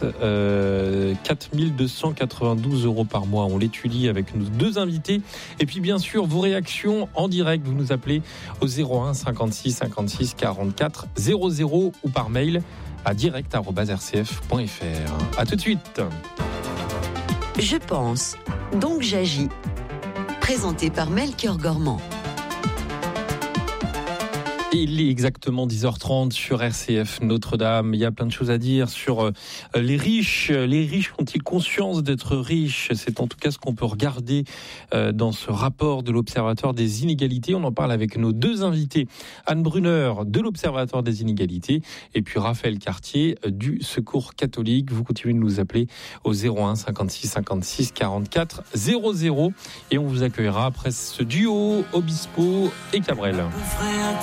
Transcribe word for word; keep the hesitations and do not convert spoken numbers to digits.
Euh, quatre mille deux cent quatre-vingt-douze euros par mois. On l'étudie avec nos deux invités. Et puis bien sûr, vos réactions en direct. Vous nous appelez au zéro un cinquante-six cinquante-six quarante-quatre zéro zéro ou par mail à direct arobase r c f point f r. A tout de suite. Je pense, donc j'agis. Présenté par Melchior Gormand. Il est exactement dix heures trente sur R C F Notre-Dame. Il y a plein de choses à dire sur les riches. Les riches ont-ils conscience d'être riches ? C'est en tout cas ce qu'on peut regarder dans ce rapport de l'Observatoire des inégalités. On en parle avec nos deux invités. Anne Brunner de l'Observatoire des inégalités et puis Raphaël Cartier du Secours catholique. Vous continuez de nous appeler au zéro un cinquante-six cinquante-six quarante-quatre zéro zéro et on vous accueillera après ce duo Obispo et Cabrel.